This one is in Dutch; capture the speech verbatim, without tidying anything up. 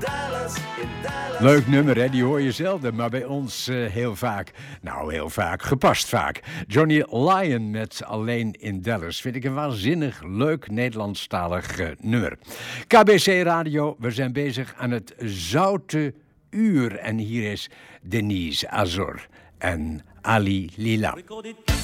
Leuk nummer, hè? Die hoor je zelden, maar bij ons uh, heel vaak. Nou, heel vaak, gepast vaak. Johnny Lyon met Alleen in Dallas vind ik een waanzinnig leuk Nederlandstalig uh, nummer. K B C Radio, we zijn bezig aan het Zoute Uur. En hier is Denise Azor en Ali Lila.